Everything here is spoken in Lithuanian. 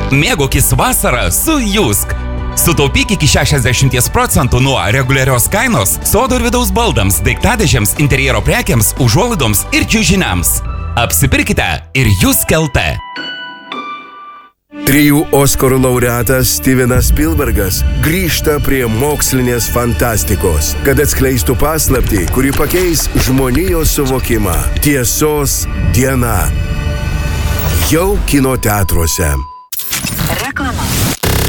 Mėgaukis vasarą su Jusk. Sutaupyk iki 60% nuo reguliarios kainos sodo ir vidaus baldams, daiktadėžėms, interjero prekiams, užuolaidoms ir čiužiniams. Apsipirkite ir Jusk LT. 3 Oskarų laureatas Stevenas Spielbergas grįžta prie mokslinės fantastikos, kad atskleistų paslaptį, kuri pakeis žmonijos suvokimą. Tiesos diena. Jau kino teatruose.